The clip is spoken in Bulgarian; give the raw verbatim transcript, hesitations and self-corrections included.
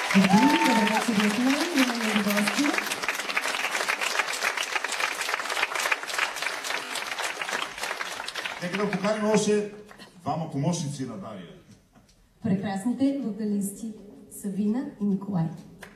Нека да поканим още двама помощници на Дария. Прекрасните вокалисти Савина и Николай.